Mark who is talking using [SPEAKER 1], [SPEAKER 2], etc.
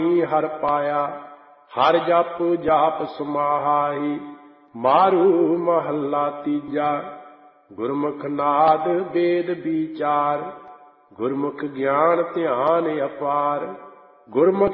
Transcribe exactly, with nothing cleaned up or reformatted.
[SPEAKER 1] ਹਰ ਪਾਇਆ। ਹਰ ਜਪ ਜਾਪ ਸਮਾਹਾਈ, ਮਾਰੂ ਮਹੱਲਾ ਤੀਜਾ। ਗੁਰਮੁਖ ਨਾਦ ਵੇਦ ਵਿਚਾਰ, ਗੁਰਮੁਖ ਗਿਆਨ ਧਿਆਨ ਅਪਾਰ। ਗੁਰਮੁਖ